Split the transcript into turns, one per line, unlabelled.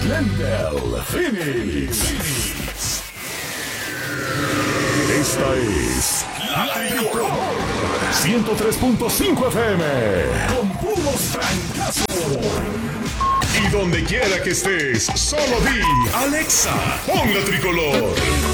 Glendale, Phoenix. Esta es La Tricolor 103.5 FM con puros trancazos. Y donde quiera que estés, solo di Alexa, pon La Tricolor.